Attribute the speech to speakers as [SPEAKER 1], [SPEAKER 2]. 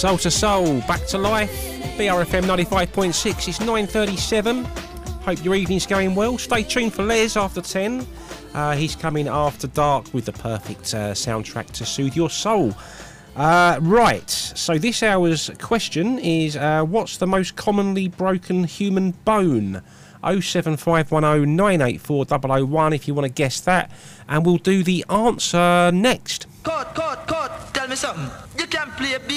[SPEAKER 1] Soul to Soul, back to life, BRFM 95.6, it's 9:37. Hope your evening's going well. Stay tuned for Les after 10. He's coming after dark with the perfect soundtrack to soothe your soul. Right, so this hour's question is, what's the most commonly broken human bone? 07510 984 001 if you want to guess that, and we'll do the answer next.
[SPEAKER 2] Cut, tell me something. You can play a beat.